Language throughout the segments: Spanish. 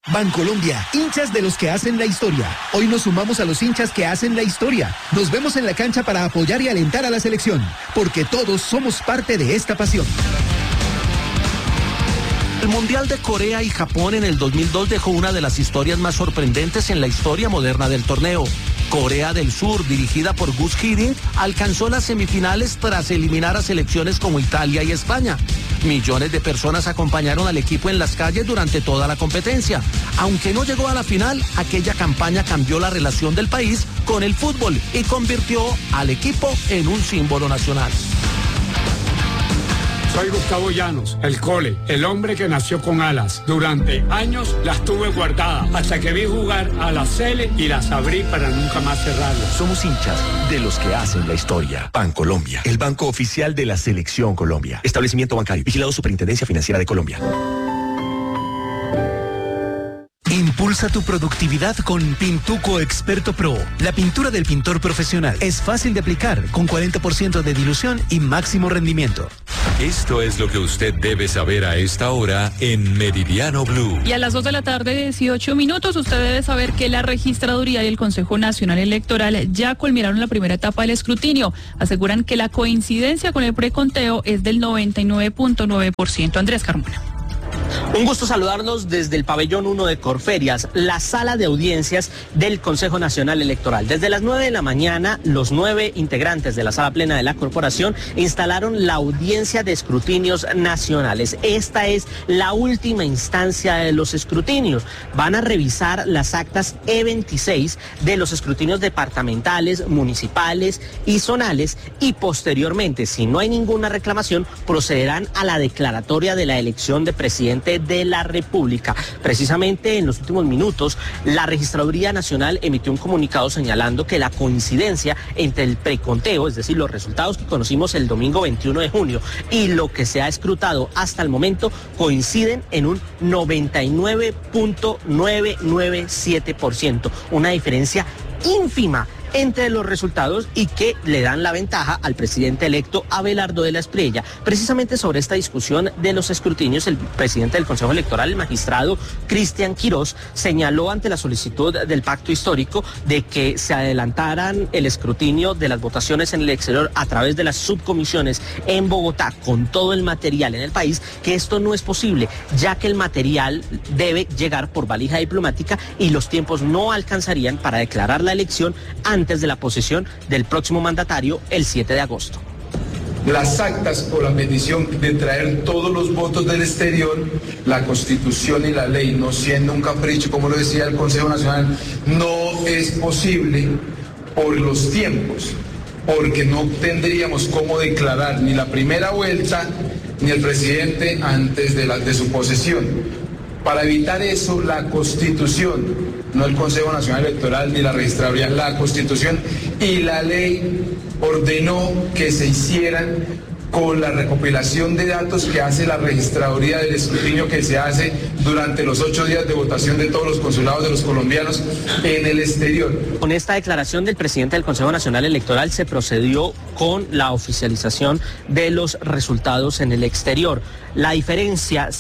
Bancolombia, hinchas de los que hacen la historia. Hoy nos sumamos a los hinchas que hacen la historia. Nos vemos en la cancha para apoyar y alentar a la selección, porque todos somos parte de esta pasión. El Mundial de Corea y Japón en el 2002 dejó una de las historias más sorprendentes en la historia moderna del torneo. Corea del Sur, dirigida por Gus Hiddink, alcanzó las semifinales tras eliminar a selecciones como Italia y España. Millones de personas acompañaron al equipo en las calles durante toda la competencia. Aunque no llegó a la final, aquella campaña cambió la relación del país con el fútbol y convirtió al equipo en un símbolo nacional. Soy Gustavo Llanos, el Cole, el hombre que nació con alas. Durante años las tuve guardadas, hasta que vi jugar a la Sele y las abrí para nunca más cerrarlas. Somos hinchas de los que hacen la historia. Bancolombia, el banco oficial de la Selección Colombia. Establecimiento bancario, vigilado Superintendencia Financiera de Colombia. Impulsa tu productividad con Pintuco Experto Pro, la pintura del pintor profesional. Es fácil de aplicar, con 40% de dilución y máximo rendimiento. Esto es lo que usted debe saber a esta hora en Meridiano Blue. Y a las 2 de la tarde, 18 minutos, usted debe saber que la Registraduría y el Consejo Nacional Electoral ya culminaron la primera etapa del escrutinio. Aseguran que la coincidencia con el preconteo es del 99.9%. Andrés Carmona. Un gusto saludarnos desde el pabellón 1 de Corferias, la sala de audiencias del Consejo Nacional Electoral. Desde las 9 de la mañana, los 9 integrantes de la sala plena de la corporación instalaron la audiencia de escrutinios nacionales. Esta es la última instancia de los escrutinios. Van a revisar las actas E26 de los escrutinios departamentales, municipales y zonales y posteriormente, si no hay ninguna reclamación, procederán a la declaratoria de la elección de presidente de la República. Precisamente en los últimos minutos, la Registraduría Nacional emitió un comunicado señalando que la coincidencia entre el preconteo, es decir, los resultados que conocimos el domingo 21 de junio y lo que se ha escrutado hasta el momento, coinciden en un 99.997%, una diferencia ínfima entre los resultados y que le dan la ventaja al presidente electo Abelardo de la Espriella. Precisamente sobre esta discusión de los escrutinios, el presidente del Consejo Electoral, el magistrado Cristian Quirós, señaló ante la solicitud del pacto histórico de que se adelantaran el escrutinio de las votaciones en el exterior a través de las subcomisiones en Bogotá con todo el material en el país, que esto no es posible, ya que el material debe llegar por valija diplomática y los tiempos no alcanzarían para declarar la elección antes de la posesión del próximo mandatario el 7 de agosto. Las actas o la petición de traer todos los votos del exterior, la Constitución y la ley, no siendo un capricho, como lo decía el Consejo Nacional, no es posible por los tiempos, porque no tendríamos cómo declarar ni la primera vuelta ni el presidente antes de su posesión. Para evitar eso, la Constitución, no el Consejo Nacional Electoral ni la Registraduría, la Constitución y la ley ordenó que se hicieran con la recopilación de datos que hace la Registraduría del escrutinio que se hace durante los 8 días de votación de todos los consulados de los colombianos en el exterior. Con esta declaración del presidente del Consejo Nacional Electoral se procedió con la oficialización de los resultados en el exterior. La diferencia,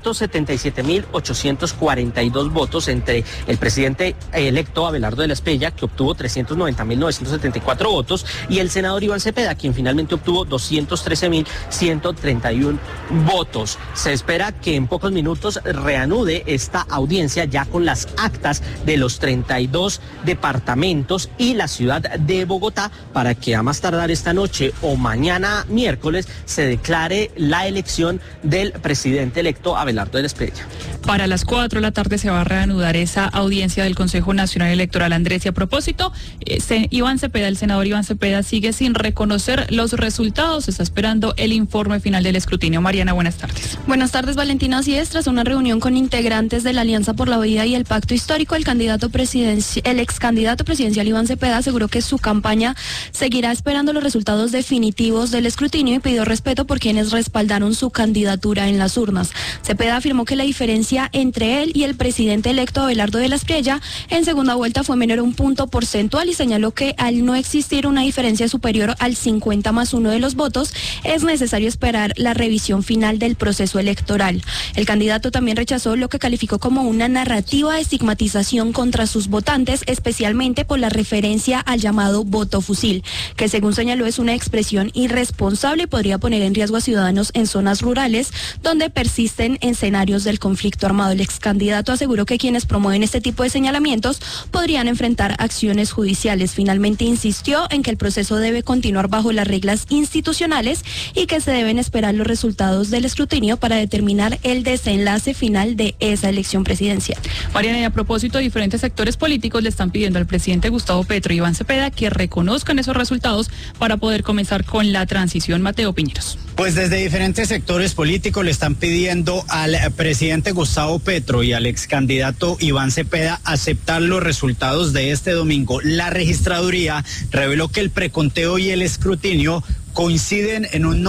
177.842 votos entre el presidente electo Abelardo de la Espriella, que obtuvo 390.974 votos, y el senador Iván Cepeda, quien finalmente obtuvo 213.131 votos. Se espera que en pocos minutos reanude esta audiencia ya con las actas de los 32 departamentos y la ciudad de Bogotá, para que a más tardar esta noche o mañana miércoles se declare la elección del presidente electo Abelardo de la Espriella. Para las 4 de la tarde se va a reanudar esa audiencia del Consejo Nacional Electoral, Andrés. Y a propósito, el senador Iván Cepeda sigue sin reconocer los resultados. Está esperando el informe final del escrutinio. Mariana, buenas tardes. Buenas tardes, Valentina. Así es, tras una reunión con integrantes de la Alianza por la Vida y el Pacto Histórico, el ex candidato presidencial Iván Cepeda aseguró que su campaña seguirá esperando los resultados definitivos del escrutinio y pidió respeto por quienes respaldaron su candidatura en las urnas. Cepeda afirmó que la diferencia entre él y el presidente electo Abelardo de la Espriella en segunda vuelta fue menor a un punto porcentual y señaló que al no existir una diferencia superior al 50+1 de los votos, es necesario esperar la revisión final del proceso electoral. El candidato también rechazó rechazó lo que calificó como una narrativa de estigmatización contra sus votantes, especialmente por la referencia al llamado voto fusil, que según señaló es una expresión irresponsable y podría poner en riesgo a ciudadanos en zonas rurales donde persisten escenarios del conflicto armado. El ex candidato aseguró que quienes promueven este tipo de señalamientos podrían enfrentar acciones judiciales. Finalmente insistió en que el proceso debe continuar bajo las reglas institucionales y que se deben esperar los resultados del escrutinio para determinar el desenlace final de esa elección presidencial. Mariana, y a propósito, diferentes sectores políticos le están pidiendo al presidente Gustavo Petro y Iván Cepeda que reconozcan esos resultados para poder comenzar con la transición. Mateo Piñeros. Pues desde diferentes sectores políticos le están pidiendo al presidente Gustavo Petro y al ex candidato Iván Cepeda aceptar los resultados de este domingo. La registraduría reveló que el preconteo y el escrutinio coinciden en un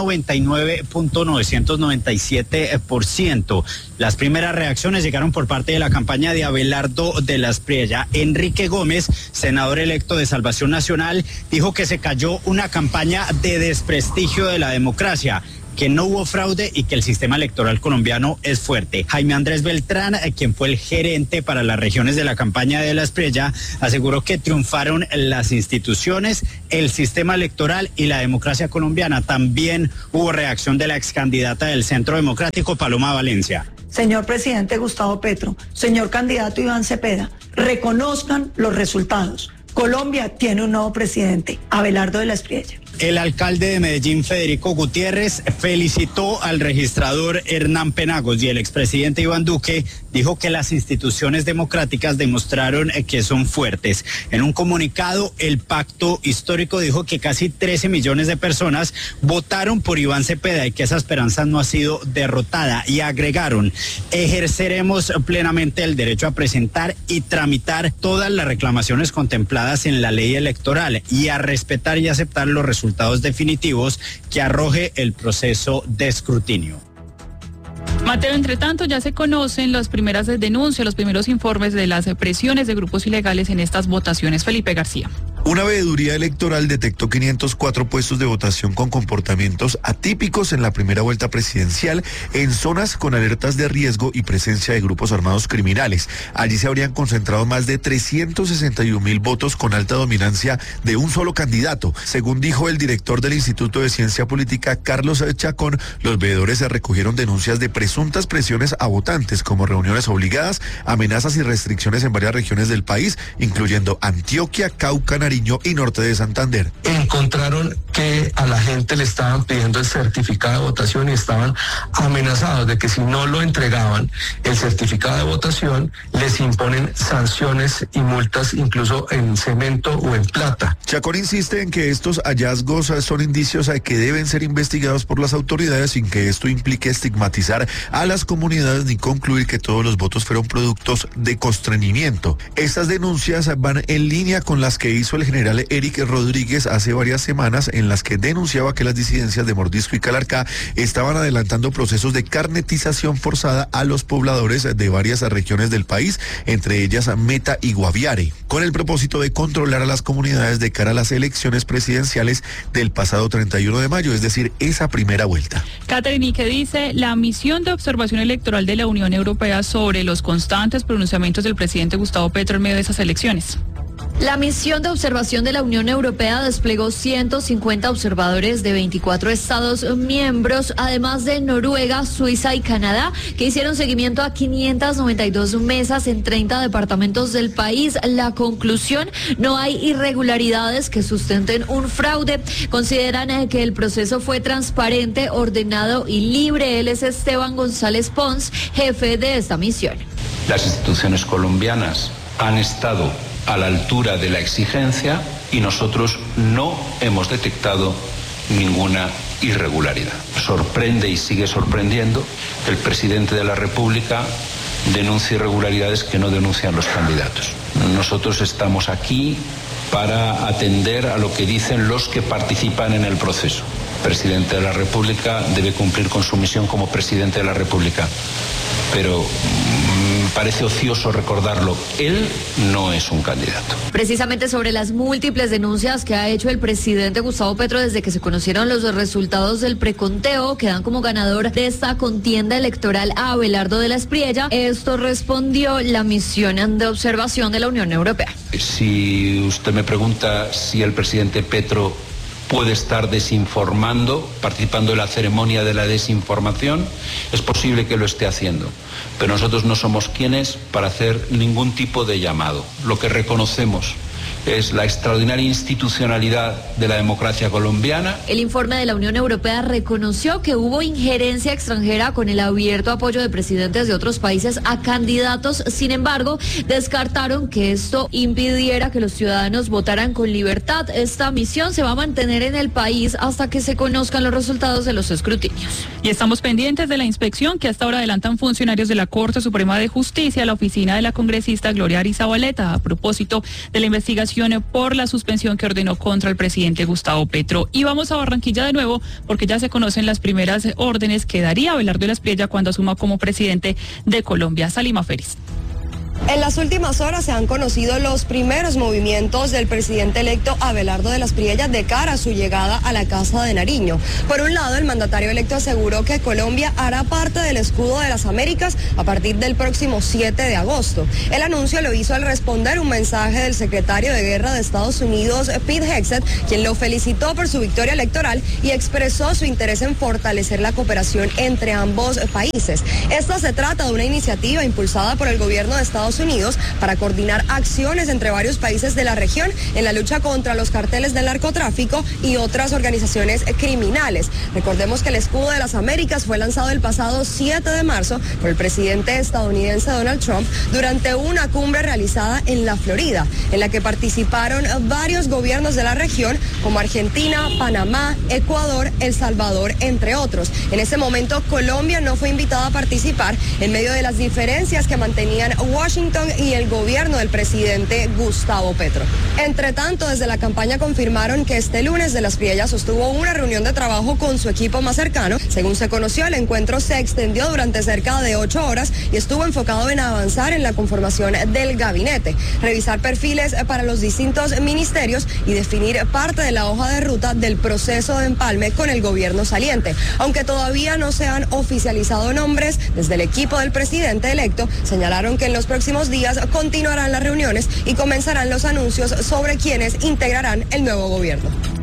99.997%. Las primeras reacciones llegaron por parte de la campaña de Abelardo de la Espriella. Enrique Gómez, senador electo de Salvación Nacional, dijo que se cayó una campaña de desprestigio de la democracia, que no hubo fraude y que el sistema electoral colombiano es fuerte. Jaime Andrés Beltrán, quien fue el gerente para las regiones de la campaña de la Espriella, aseguró que triunfaron las instituciones, el sistema electoral y la democracia colombiana. También hubo reacción de la excandidata del Centro Democrático, Paloma Valencia. Señor presidente Gustavo Petro, señor candidato Iván Cepeda, reconozcan los resultados. Colombia tiene un nuevo presidente, Abelardo de la Espriella. El alcalde de Medellín, Federico Gutiérrez, felicitó al registrador Hernán Penagos y el expresidente Iván Duque dijo que las instituciones democráticas demostraron que son fuertes. En un comunicado, el Pacto Histórico dijo que casi 13 millones de personas votaron por Iván Cepeda y que esa esperanza no ha sido derrotada. Y agregaron, ejerceremos plenamente el derecho a presentar y tramitar todas las reclamaciones contempladas en la ley electoral y a respetar y aceptar los resultados definitivos que arroje el proceso de escrutinio. Mateo, entre tanto, ya se conocen las primeras denuncias, los primeros informes de las presiones de grupos ilegales en estas votaciones. Felipe García. Una veeduría electoral detectó 504 puestos de votación con comportamientos atípicos en la primera vuelta presidencial en zonas con alertas de riesgo y presencia de grupos armados criminales. Allí se habrían concentrado más de 361.000 votos con alta dominancia de un solo candidato. Según dijo el director del Instituto de Ciencia Política, Carlos Chacón, los veedores se recogieron denuncias de presuntas presiones a votantes, como reuniones obligadas, amenazas y restricciones en varias regiones del país, incluyendo Antioquia, Cauca, Nariño y norte de Santander. Encontraron que a la gente le estaban pidiendo el certificado de votación y estaban amenazados de que si no lo entregaban el certificado de votación, les imponen sanciones y multas incluso en cemento o en plata. Chacón insiste en que estos hallazgos son indicios a que deben ser investigados por las autoridades sin que esto implique estigmatizar a las comunidades ni concluir que todos los votos fueron productos de constreñimiento. Estas denuncias van en línea con las que hizo el general Eric Rodríguez hace varias semanas, en las que denunciaba que las disidencias de Mordisco y Calarcá estaban adelantando procesos de carnetización forzada a los pobladores de varias regiones del país, entre ellas Meta y Guaviare, con el propósito de controlar a las comunidades de cara a las elecciones presidenciales del pasado 31 de mayo, es decir, esa primera vuelta. Catherine, ¿qué dice la misión de observación electoral de la Unión Europea sobre los constantes pronunciamientos del presidente Gustavo Petro en medio de esas elecciones? La misión de observación de la Unión Europea desplegó 150 observadores de 24 estados miembros, además de Noruega, Suiza y Canadá, que hicieron seguimiento a 592 mesas en 30 departamentos del país. La conclusión, no hay irregularidades que sustenten un fraude. Consideran que el proceso fue transparente, ordenado y libre. Él es Esteban González Pons, jefe de esta misión. Las instituciones colombianas han estado a la altura de la exigencia y nosotros no hemos detectado ninguna irregularidad. Sorprende y sigue sorprendiendo que el presidente de la República denuncie irregularidades que no denuncian los candidatos. Nosotros estamos aquí para atender a lo que dicen los que participan en el proceso. El presidente de la República debe cumplir con su misión como presidente de la República, pero parece ocioso recordarlo, él no es un candidato. Precisamente sobre las múltiples denuncias que ha hecho el presidente Gustavo Petro desde que se conocieron los resultados del preconteo, que dan como ganador de esta contienda electoral a Abelardo de la Espriella, esto respondió la misión de observación de la Unión Europea. Si usted me pregunta si el presidente Petro puede estar desinformando, participando en la ceremonia de la desinformación, es posible que lo esté haciendo, pero nosotros no somos quienes para hacer ningún tipo de llamado. Lo que reconocemos es la extraordinaria institucionalidad de la democracia colombiana. El informe de la Unión Europea reconoció que hubo injerencia extranjera con el abierto apoyo de presidentes de otros países a candidatos. Sin embargo, descartaron que esto impidiera que los ciudadanos votaran con libertad. Esta misión se va a mantener en el país hasta que se conozcan los resultados de los escrutinios. Y estamos pendientes de la inspección que hasta ahora adelantan funcionarios de la Corte Suprema de Justicia a la oficina de la congresista Gloria Arizabaleta a propósito de la investigación por la suspensión que ordenó contra el presidente Gustavo Petro. Y vamos a Barranquilla de nuevo porque ya se conocen las primeras órdenes que daría Abelardo de la Espriella cuando asuma como presidente de Colombia. Salima Félix. En las últimas horas se han conocido los primeros movimientos del presidente electo Abelardo de la Espriella de cara a su llegada a la Casa de Nariño. Por un lado, el mandatario electo aseguró que Colombia hará parte del escudo de las Américas a partir del próximo 7 de agosto. El anuncio lo hizo al responder un mensaje del secretario de Guerra de Estados Unidos, Pete Hegseth, quien lo felicitó por su victoria electoral y expresó su interés en fortalecer la cooperación entre ambos países. Esta se trata de una iniciativa impulsada por el gobierno de Estados Unidos para coordinar acciones entre varios países de la región en la lucha contra los carteles del narcotráfico y otras organizaciones criminales. Recordemos que el escudo de las Américas fue lanzado el pasado 7 de marzo por el presidente estadounidense Donald Trump durante una cumbre realizada en la Florida, en la que participaron varios gobiernos de la región como Argentina, Panamá, Ecuador, El Salvador, entre otros. En ese momento Colombia no fue invitada a participar en medio de las diferencias que mantenían Washington y el gobierno del presidente Gustavo Petro. Entre tanto, desde la campaña confirmaron que este lunes de la Espriella sostuvo una reunión de trabajo con su equipo más cercano. Según se conoció, el encuentro se extendió durante cerca de 8 horas y estuvo enfocado en avanzar en la conformación del gabinete, revisar perfiles para los distintos ministerios y definir parte de la hoja de ruta del proceso de empalme con el gobierno saliente. Aunque todavía no se han oficializado nombres, desde el equipo del presidente electo señalaron que en los próximos días continuarán las reuniones y comenzarán los anuncios sobre quienes integrarán el nuevo gobierno.